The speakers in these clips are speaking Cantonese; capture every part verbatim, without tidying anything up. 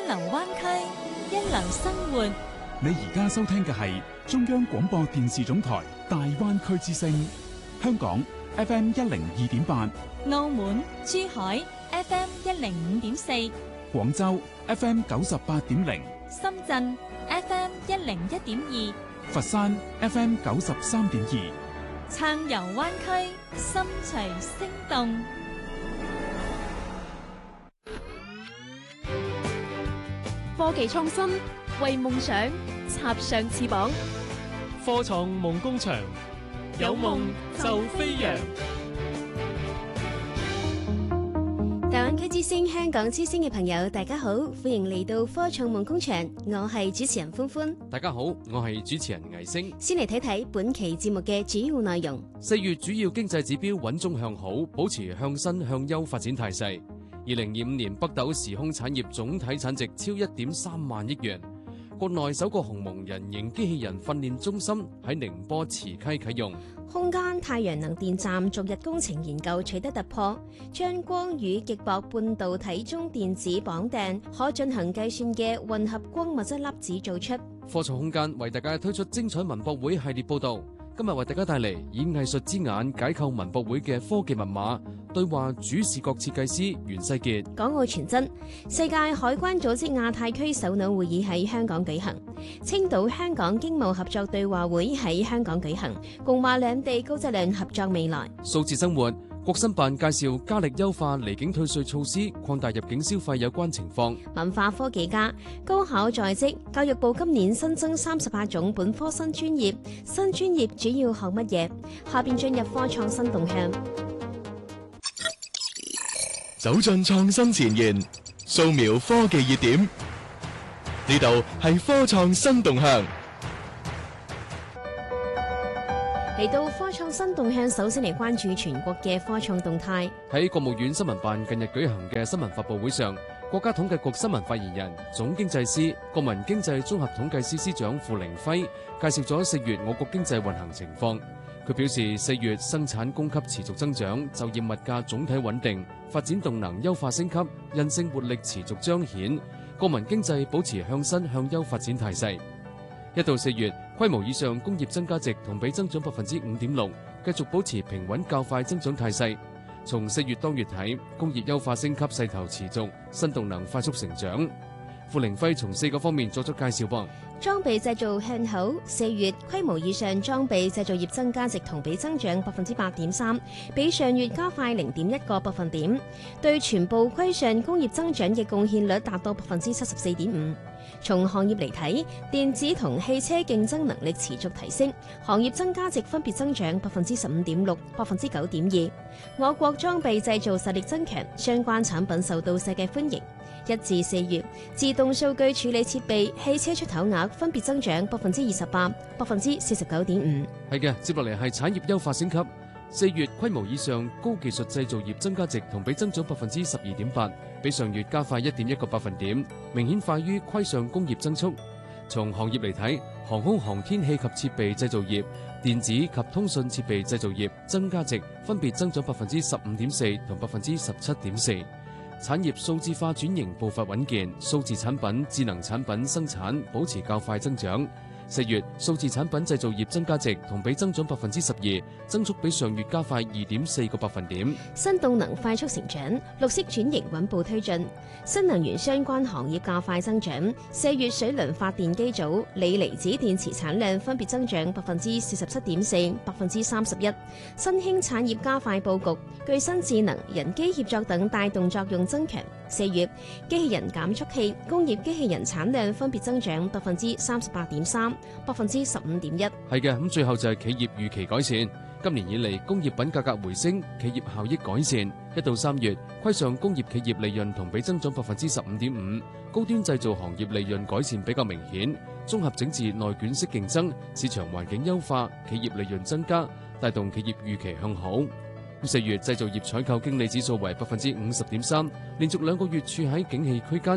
流灣區，一流生活。 你而家收聽嘅係中央廣播電視總台大灣區之聲，香港 F M 一零二點八， 澳門、珠海 F M 一零五點四， 廣州 F M 九十八點零， 深圳 F M 一零一點二， 佛山 F M 九十三點二。 暢遊灣區，心隨聲動。 科技創新，為夢想插上翅膀。 科創夢工場，有夢就飛揚。 大灣區之聲、香港之聲嘅朋友，大家好，歡迎嚟到科創夢工場，我係主持人歡歡。 大家好，我係主持人魏星。 先嚟睇睇本期節目嘅主要內容。 四月主要經濟指標穩中向好，保持向新向優發展態勢。二零二五年北斗時空產業總體產值超一點三萬億元。國內首個鴻蒙人形機器人訓練中心喺寧波慈溪啟用。 空間太陽能電站逐日工程研究取得突破，將光與極薄半導體中電子綁定，可進行計算嘅混合光物質粒子做出。 科創空間為大家推出精彩文博會系列報道。今日為大家帶嚟以藝術之眼解構文博會嘅科技密碼，對話主視覺設計師袁世傑。 港澳傳真，世界海關組織亞太區首腦會議喺香港舉行，青島香港經貿合作對話會喺香港舉行，共話兩地高質量合作未來。 數字生活，國新辦介紹加力優化離境退稅措施，擴大入境消費有關情況。 文化科技家，高考在職，教育部今年新增三十八種本科新專業，新專業主要學乜嘢？下邊進入科創新動向。 走進創新前沿，掃描科技熱點，呢度係科創新動向。 嚟到科創新動向，首先嚟關注全國嘅科創動態。 喺國務院新聞辦近日舉行嘅新聞發佈會上，國家統計局新聞發言人、總經濟師、國民經濟綜合統計司司長傅凌輝介紹咗四月我國經濟運行情況。佢表示，四月生產供給持續增長，就業物價總體穩定，發展動能優化升級，韌性活力持續彰顯，國民經濟保持向新向優發展態勢。一到四月，規模以上工業增加值同比增長百分之五點六，繼續保持平穩較快增長態勢。從四月當月睇，工業優化升級勢頭持續，新動能快速成長。傅凌輝從四個方面作出介紹噃。 裝備製造向好，四月規模以上裝備製造業增加值同比增長百分之八點三，比上月加快零點一個百分點，對全部規上工業增長嘅貢獻率達到百分之七十四點五。從行業嚟睇，電子同汽車競爭能力持續提升，行業增加值分別增長百分之十五點六、百分之九點二。我國裝備製造實力增強，相關產品受到世界歡迎。一至四月，自動數據處理設備、汽車出口額分別增長百分之二十八、百分之四十九點五。 係嘅，接落嚟係產業優化升級。四月規模以上高技術製造業增加值同比增長百分之十二點八，比上月加快一點一個百分點，明顯快於規上工業增速。從行業嚟睇，航空航天器及設備製造業、電子及通訊設備製造業增加值分別增長百分之十五點四同百分之十七點四。產業數字化轉型步伐穩健，數字產品、智能產品生產保持較快增長。四月數字產品製造業增加值同比增長百分之十二，增速比上月加快二點四個百分點。 新動能快速成長，綠色轉型穩步推進，新能源相關行業較快增長。四月水輪發電機組、鋰離子電池產量分別增長百分之四十七點四、百分之三十一。新興產業加快佈局，具新智能、人機協作等帶動作用增強。四月機器人減速器、工業機器人產量分別增長百分之三十八點三、百分之十五點一。 係嘅，咁最後就係企業預期改善。今年以嚟，工業品價格回升，企業效益改善。一到三月，規上工業企業利潤同比增長百分之十五點五，高端製造行業利潤改善比較明顯。綜合整治內卷式競爭，市場環境優化，企業利潤增加，帶動企業預期向好。四月製造業採購經理指數為百分之五十點三，連續兩個月處喺景氣區間。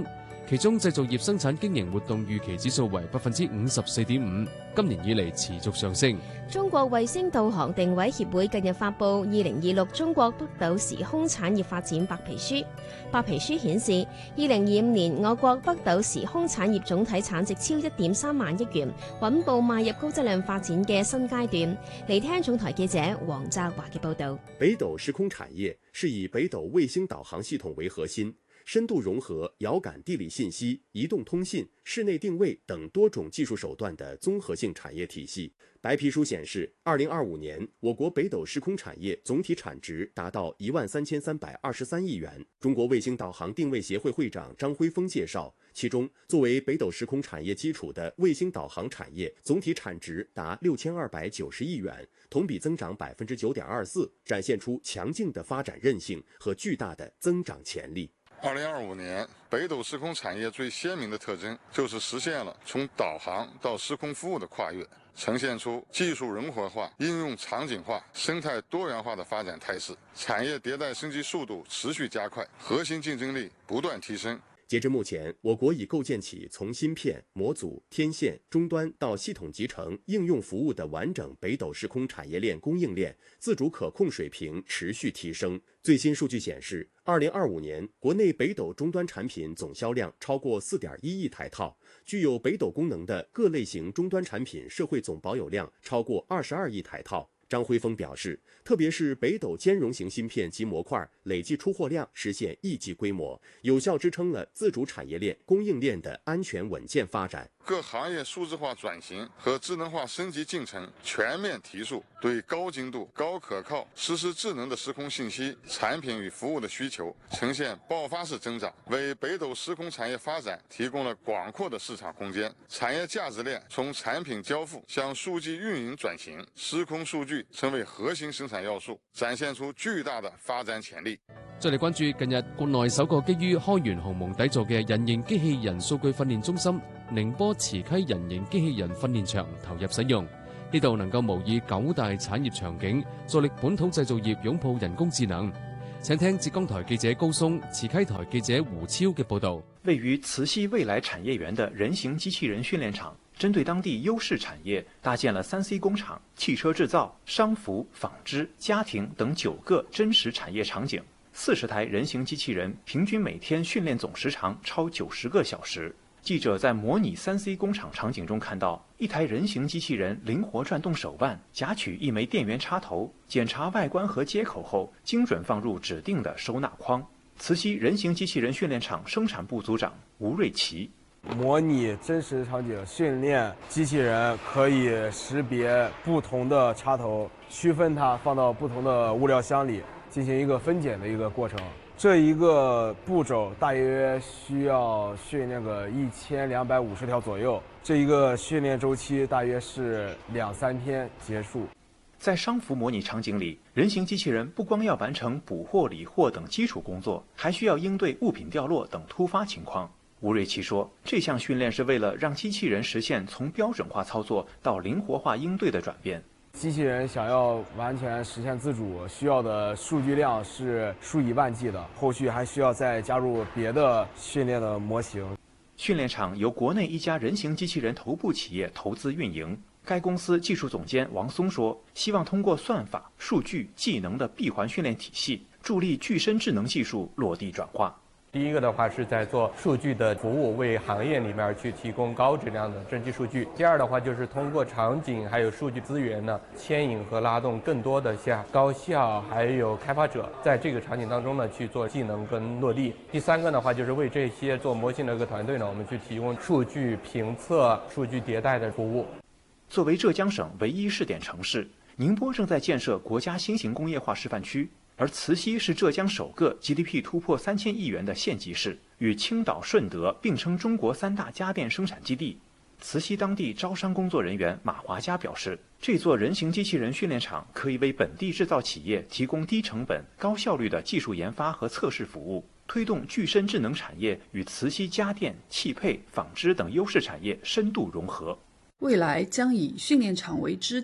其中製造業生產經營活動預期指數為百分之五十四點五，今年以嚟持續上升。 中國衛星導航定位協會近日發布《二零二六中國北斗時空產業發展白皮書》。白皮書顯示，二零二五年我國北斗時空產業總體產值超一點三萬億元，穩步邁入高質量發展嘅新階段。嚟聽總台記者黃澤華嘅報導。 北斗時空產業是以北斗衛星導航系統為核心，深度融合遙感地理信息、移動通信、室內定位等多種技術手段的綜合性產業體系。白皮書顯示，二零二五年我國北斗時空產業總體產值達到一萬三千三百二十三億元。中國衛星導航定位協會會長張輝峰介紹，其中作為北斗時空產業基礎的衛星導航產業總體產值達六千二百九十億元，同比增長百分之九點二四，展現出強勁的發展韌性和巨大的增長潛力。 二零二五年，北斗時空產業最鮮明的特徵就是實現了從導航到時空服務的跨越，呈現出技術融合化、應用場景化、生態多元化的發展態勢，產業迭代升級速度持續加快，核心競爭力不斷提升。 截至目前，我國已構建起從芯片、模組、天線、終端到系統集成、應用服務的完整北斗時空產業鏈供應鏈，自主可控水平持續提升。最新數據顯示，二零二五年國內北斗終端產品總銷量超過四點一億台套，具有北斗功能的各類型終端產品社會總保有量超過二十二億台套。張輝峰表示，特別是北斗兼容型芯片及模塊累計出貨量實現億級規模，有效支撐了自主產業鏈供應鏈的安全穩健發展。 各行業數字化轉型和智能化升級進程全面提速，對高精度、高可靠、實時智能的時空信息、產品與服務的需求呈現爆發式增長，為北斗時空產業發展提供了廣闊的市場空間。產業價值鏈從產品交付向數據運營轉型，時空數據成為核心生產要素，展現出巨大的發展潛力。 再嚟關注近日國內首個基於開源鴻蒙底座嘅人形機器人數據訓練中心寧波慈溪人形機器人訓練場投入使用，呢度能夠模擬九大產業場景，助力本土製造業擁抱人工智能。請聽浙江台記者高松、慈溪台記者胡超嘅報道。 位於慈溪未來產業園的人形機器人訓練場，針對當地優勢產業，搭建了三 C 工廠、汽車製造、商服、紡織、家庭等九個真實產業場景。四十台人形機器人平均每天訓練總時長超九十個小時。記者在模擬三 C 工廠場景中看到，一台人形機器人靈活轉動手腕，夾取一枚電源插頭，檢查外觀和接口後，精準放入指定的收納框。慈溪人形機器人訓練場生產部組長吳瑞奇： 模擬真實場景訓練機器人可以識別不同的插頭，區分它放到不同的物料箱裏，進行一個分揀的一個過程。這一個步驟大約需要訓練個一千兩百五十條左右，這一個訓練週期大約是兩三天結束。 在商服模擬場景裏，人形機器人不光要完成補貨、理貨等基礎工作，還需要應對物品掉落等突發情況。吳瑞奇說，這項訓練是為了讓機器人實現從標準化操作到靈活化應對的轉變。 機器人想要完全實現自主，需要的數據量是數以萬計的，後續還需要再加入別的訓練的模型。 訓練場由國內一家人形機器人頭部企業投資運營。該公司技術總監王松說，希望通過算法、數據、技能的閉環訓練體系，助力具身智能技術落地轉化。 第一個的話是在做數據的服務，為行業裡面去提供高質量的真機數據。第二的話就是通過場景還有數據資源呢，牽引和拉動更多的像高校還有開發者，在這個場景當中呢去做技能跟落地。第三個的話就是為這些做模型的一個團隊呢，我們去提供數據評測、數據迭代的服務。 作為浙江省唯一試點城市，寧波正在建設國家新型工業化示範區。而慈溪是浙江首個 G D P 突破三千億元的縣級市，與青島、順德並稱中國三大家電生產基地。慈溪當地招商工作人員馬華佳表示，這座人形機器人訓練場可以為本地製造企業提供低成本、高效率的技術研發和測試服務，推動具身智能產業與慈溪家電、汽配、紡織等優勢產業深度融合。 未來將以訓練場為支點，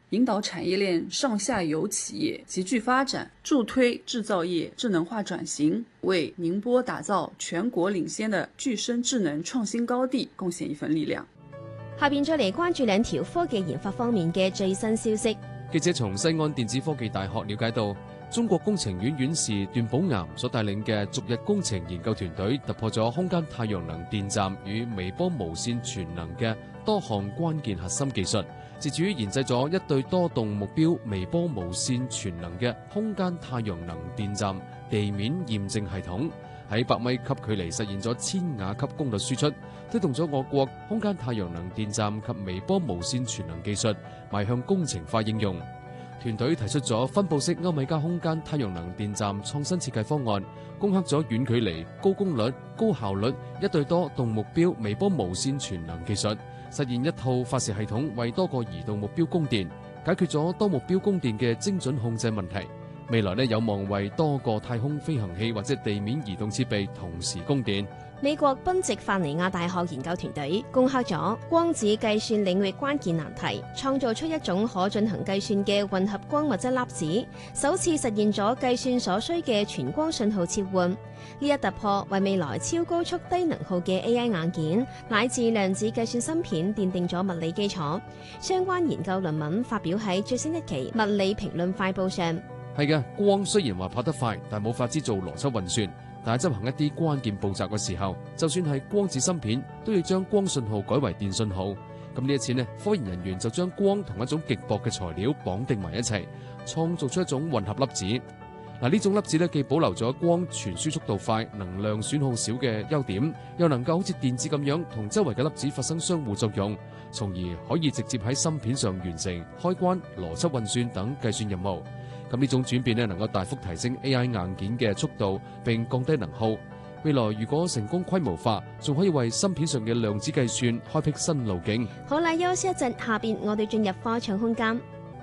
引導產業鏈上下游企業集聚發展，助推製造業智能化轉型，為寧波打造全國領先的具身智能創新高地貢獻一份力量。 下邊再嚟關注兩條科技研發方面嘅最新消息。 記者從西安電子科技大學了解到，中國工程院院士段寶岩所帶領嘅逐日工程研究團隊突破咗空間太陽能電站與微波無線全能嘅多項關鍵核心技術，自主研製咗一對多動目標微波無線全能嘅空間太陽能電站地面驗證系統，喺百米級距離實現咗千瓦級功率輸出，推動咗我國空間太陽能電站及微波無線全能技術邁向工程化應用。團隊提出咗分布式歐米茄空間太陽能電站創新設計方案，攻克咗遠距離、高功率、高效率一對多動目標微波無線全能技術，實現一套發射系統為多個移動目標供電，解決咗多目標供電嘅精準控制問題。未來呢有望為多個太空飛行器或者地面移動設備同時供電。 美國賓夕法尼亞大學研究團隊攻克咗光子計算領域關鍵難題，創造出一種可進行計算嘅混合光物質粒子，首次實現咗計算所需嘅全光信號切換。呢一突破為未來超高速低能耗嘅 A I 硬件乃至量子計算芯片奠定咗物理基礎。相關研究論文發表喺最新一期《物理評論快報》上。 係嘅，光雖然話跑得快，但冇法子做邏輯運算。但係執行一啲關鍵步驟嘅時候，就算係光子芯片，都要將光信號改為電信號。咁呢一次呢，科研人員就將光同一種極薄嘅材料綁定埋一齊，創造出一種混合粒子。嗱，呢種粒子呢，既保留咗光傳輸速度快、能量損耗少嘅優點，又能夠好似電子咁樣同周圍嘅粒子發生相互作用，從而可以直接喺芯片上完成開關、邏輯運算等計算任務。咁呢種轉變呢，能夠大幅提升 A I 硬件嘅速度，並降低能耗。未來如果成功規模化，仲可以為芯片上嘅量子計算開闢新路徑。 好啦，休息一陣，下邊我哋進入科創空間。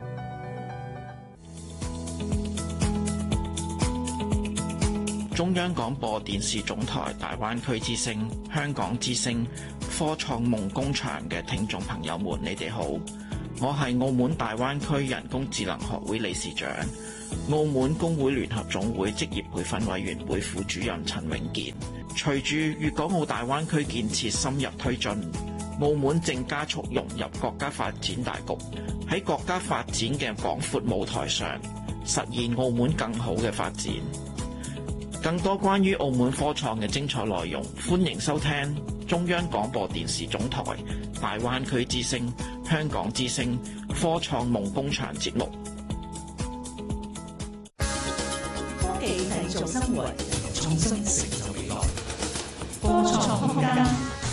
中央廣播電視總台大灣區之聲、香港之聲、科創夢工場嘅聽眾朋友們，你哋好。我係澳門大灣區人工智能學會理事長、澳門工會聯合總會職業培訓委員會副主任陳永健。隨住粵港澳大灣區建設深入推進，澳門正加速融入國家發展大局，喺國家發展嘅廣闊舞台上，實現澳門更好嘅發展。更多關於澳門科創嘅精彩內容，歡迎收聽中央廣播電視總台大灣區之聲、香港之聲科創夢工場節目。 科技製造生活，創新成就未來。科創空間。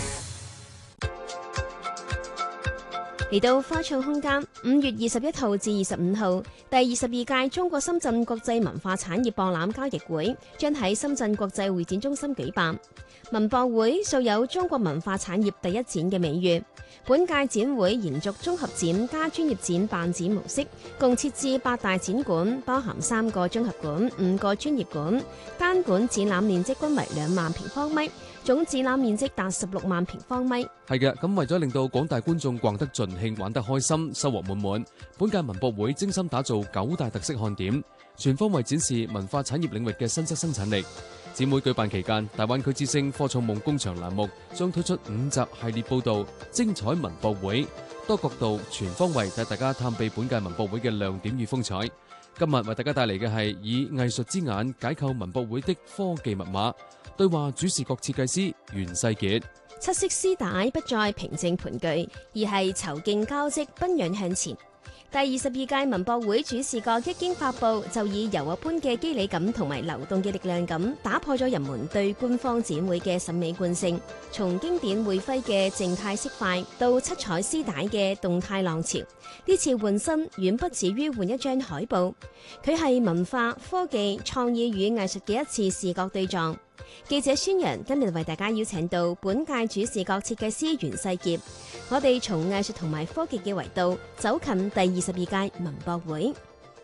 嚟到科創空間，五月二十一號至二十五號，第二十二屆中國深圳國際文化產業博覽交易會將喺深圳國際會展中心舉辦。文博會素有中國文化產業第一展嘅美譽，本屆展會延續綜合展加專業展辦展模式，共設置八大展館，包含三個綜合館、五個專業館，單館展覽面積均為兩萬平方米。總展覽面積達十六萬平方米。 係嘅，咁為咗令到廣大觀眾逛得盡興、玩得開心、收穫滿滿，本屆文博會精心打造九大特色看點，全方位展示文化產業領域嘅新質生產力。展會舉辦期間，大灣區之聲科創夢工場欄目將推出五集系列報導，精彩文博會，多角度、全方位帶大家探秘本屆文博會嘅亮點與風采。今日為大家帶嚟嘅係以藝術之眼解構文博會的科技密碼。對話主視覺設計師袁世傑。 七色絲帶不再平靜盤踞，而係籌勁交織，奔揚向前。第二十二屆文博會主視覺一經發布，就以柔和般嘅肌理感同埋流動嘅力量感，打破咗人們對官方展會嘅審美慣性。從經典會徽嘅靜態色塊，到七彩絲帶嘅動態浪潮，呢次換身遠不止於換一張海報，佢係文化、科技、創意與藝術嘅一次視覺對撞。記者宣揚今日為大家邀請到本屆主視覺設計師袁世傑，我哋從藝術同埋科技嘅維度走近第二十二屆文博會。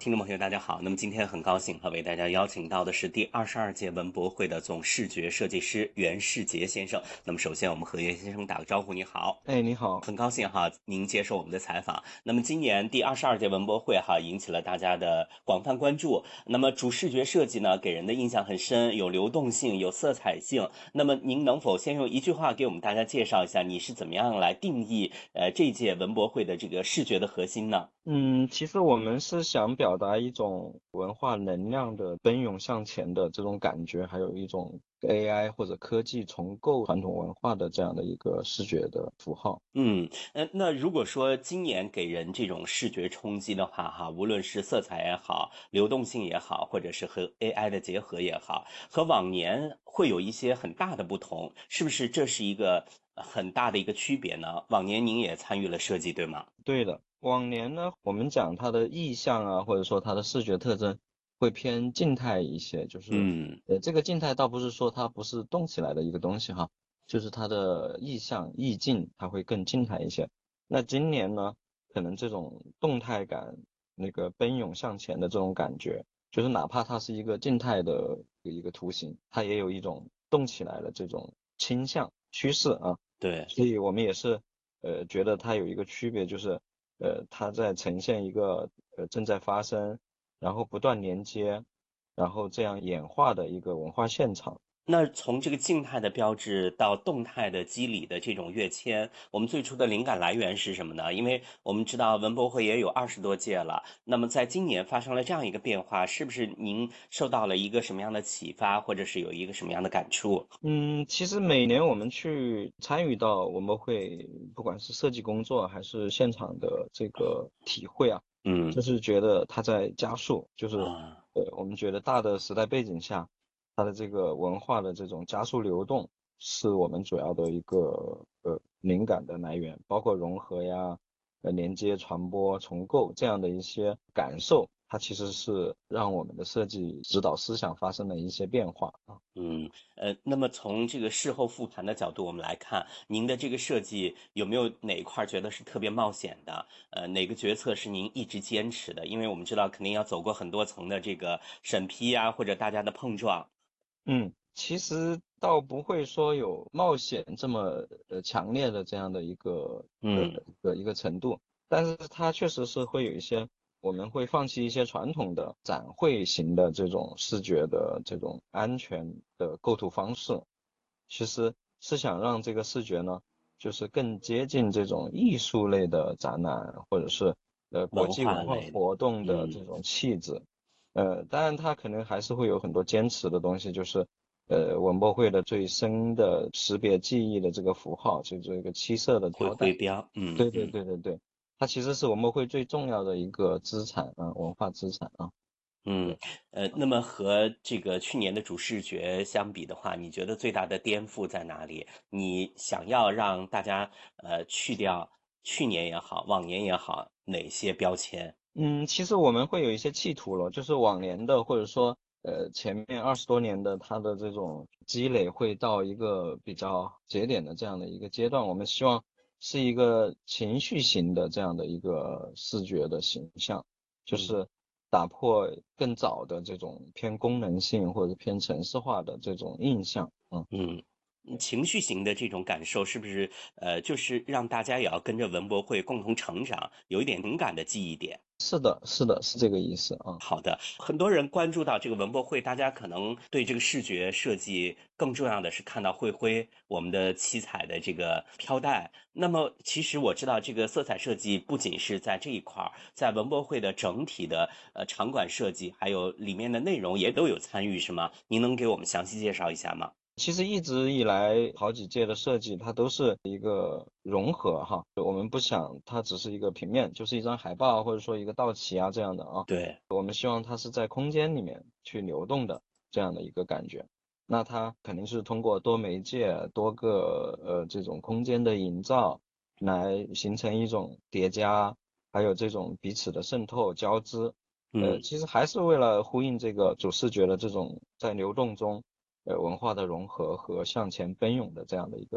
听众朋友大家好，那么今天很高兴和为大家邀请到的是第二十二届文博会的总视觉设计师袁世杰先生。那么首先我们和袁先生打个招呼。你好。 哎，你好， 很高兴哈您接受我们的采访。那么今年第二十二届文博会哈引起了大家的广泛关注。那么主视觉设计呢给人的印象很深，有流动性，有色彩性。那么您能否先用一句话给我们大家介绍一下你是怎么样来定义呃这届文博会的这个视觉的核心呢？ 嗯，其实我们是想表达一种文化能量的奔涌向前的这种感觉，还有一种 A I 或者科技重构传统文化的这样的一个视觉的符号。 嗯，呃，那如果说今年给人这种视觉冲击的话，哈，无论是色彩也好，流动性也好，或者是和 A I 的结合也好，和往年会有一些很大的不同，是不是这是一个很大的一个区别呢？往年您也参与了设计，对吗？ 对的。往年呢，我们讲它的意象啊，或者说它的视觉特征会偏静态一些，就是， 嗯， 呃，这个静态倒不是说它不是动起来的一个东西哈，就是它的意象、意境它会更静态一些。那今年呢，可能这种动态感、那个奔涌向前的这种感觉，就是哪怕它是一个静态的一个图形，它也有一种动起来的这种倾向趋势啊。 对， 所以我们也是，呃，觉得它有一个区别，就是。呃，它在呈现一个呃正在发生，然后不断连接，然后这样演化的一个文化现场。 那从这个静态的标志到动态的肌理的这种跃迁，我们最初的灵感来源是什么呢？因为我们知道文博会也有二十多届了，那么在今年发生了这样一个变化，是不是您受到了一个什么样的启发，或者是有一个什么样的感触？ 嗯，其实每年我们去参与到文博会，不管是设计工作还是现场的这个体会啊， 嗯， 就是觉得它在加速，就是呃，我们觉得大的时代背景下。它的这个文化的这种加速流动是我们主要的一个呃灵感的来源，包括融合呀、呃连接、传播、重构这样的一些感受，它其实是让我们的设计指导思想发生了一些变化啊。 嗯，呃，那么从这个事后复盘的角度，我们来看，您的这个设计有没有哪一块觉得是特别冒险的？呃，哪个决策是您一直坚持的？因为我们知道肯定要走过很多层的这个审批呀，或者大家的碰撞。 嗯，其实倒不会说有冒险这么呃强烈的这样的一个嗯一个一个程度，但是它确实是会有一些，我们会放弃一些传统的展会型的这种视觉的这种安全的构图方式，其实是想让这个视觉呢，就是更接近这种艺术类的展览或者是呃国际文化活动的这种气质。呃，当然它可能还是会有很多坚持的东西，就是呃文博会的最深的识别记忆的这个符号，就这个七色的条带徽标，嗯， 对对对对对，它其实是文博会最重要的一个资产啊，文化资产啊。 嗯，呃，那么和这个去年的主视觉相比的话，你觉得最大的颠覆在哪里？你想要让大家呃去掉去年也好，往年也好，哪些标签？ 嗯，其实我们会有一些企图了，就是往年的或者说呃前面二十多年的它的这种积累会到一个比较节点的这样的一个阶段，我们希望是一个情绪型的这样的一个视觉的形象，就是打破更早的这种偏功能性或者偏程式化的这种印象。嗯嗯。情绪型的这种感受是不是呃，就是让大家也要跟着文博会共同成长，有一点情感的记忆点？ 是的，是的，是这个意思啊。 好的，很多人关注到这个文博会，大家可能对这个视觉设计更重要的是看到会徽，我们的七彩的这个飘带。那么其实我知道这个色彩设计不仅是在这一块，在文博会的整体的呃场馆设计，还有里面的内容也都有参与，是吗？您能给我们详细介绍一下吗？ 其实一直以来好几届的设计它都是一个融合哈，我们不想它只是一个平面，就是一张海报或者说一个道旗啊这样的啊。 对， 我们希望它是在空间里面去流动的这样的一个感觉。那它肯定是通过多媒介多个呃这种空间的营造来形成一种叠加，还有这种彼此的渗透交织。呃，其实还是为了呼应这个主视觉的这种在流动中呃文化的融合和向前奔涌的这样的一个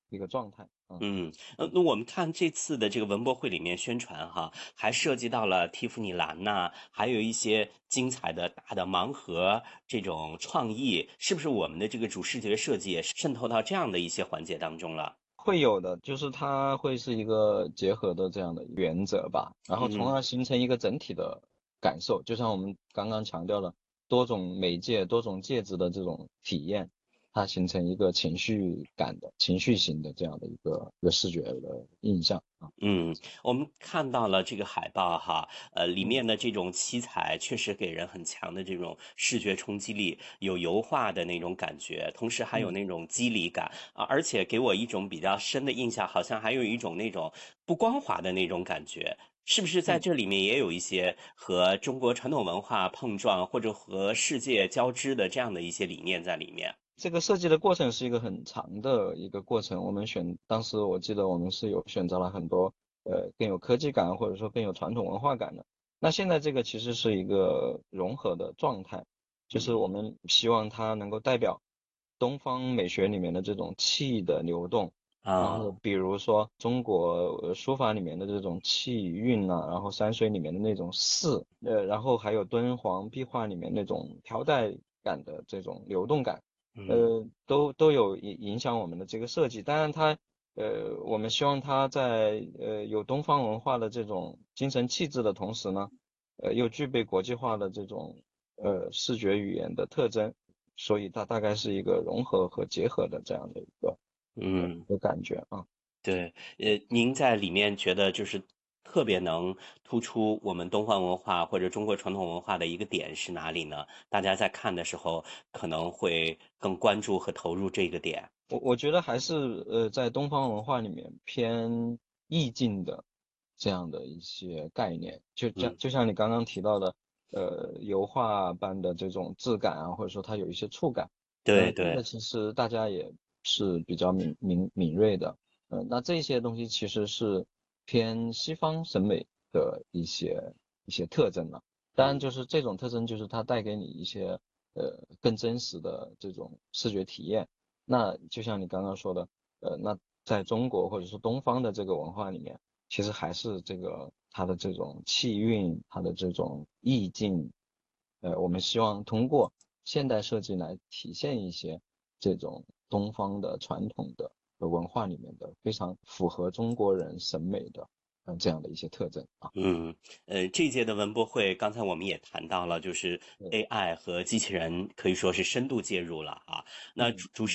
一个状态。 嗯，呃，那我们看这次的这个文博会里面宣传哈，还涉及到了蒂芙尼蓝呐、还有一些精彩的大的盲盒这种创意，是不是我们的这个主视觉设计也渗透到这样的一些环节当中了？ 会有的，就是它会是一个结合的这样的原则吧，然后从而形成一个整体的感受，就像我们刚刚强调的多种媒介、多种介质的这种体验，它形成一个情绪感的、情绪型的这样的一个一个视觉的印象啊。 嗯，我们看到了这个海报哈，呃，里面的这种七彩确实给人很强的这种视觉冲击力，有油画的那种感觉，同时还有那种肌理感啊，而且给我一种比较深的印象，好像还有一种那种不光滑的那种感觉。是不是在这里面也有一些和中国传统文化碰撞，或者和世界交织的这样的一些理念在里面？ 这个设计的过程是一个很长的一个过程，我们选当时我记得我们是有选择了很多呃更有科技感或者说更有传统文化感的。那现在这个其实是一个融合的状态，就是我们希望它能够代表东方美学里面的这种气的流动。然后比如说中国书法里面的这种气韵啊，然后山水里面的那种势，呃，然后还有敦煌壁画里面那种飘带感的这种流动感，呃，都都有影影响我们的这个设计。当然它，呃，我们希望它在呃有东方文化的这种精神气质的同时呢，呃，又具备国际化的这种呃视觉语言的特征，所以它大概是一个融合和结合的这样的一个。 嗯， 的感觉啊， 对，呃，您在里面觉得就是特别能突出我们东方文化或者中国传统文化的一个点是哪里呢？大家在看的时候可能会更关注和投入这个点。 我我觉得还是呃，在东方文化里面偏意境的这样的一些概念，就像就像你刚刚提到的，呃，油画般的这种质感啊，或者说它有一些触感， 对对， 那其实大家也是比较敏敏敏锐的，嗯、呃，那这些东西其实是偏西方审美的一些一些特征了。当然，就是这种特征，就是它带给你一些呃更真实的这种视觉体验。那就像你刚刚说的，呃，那在中国或者说东方的这个文化里面，其实还是这个它的这种气韵，它的这种意境，呃，我们希望通过现代设计来体现一些这种东方的传统的文化里面的非常符合中国人审美的。嗯，这样的一些特征啊。 嗯，呃，这届的文博会，刚才我们也谈到了，就是 A I 和机器人可以说是深度介入了啊。那主主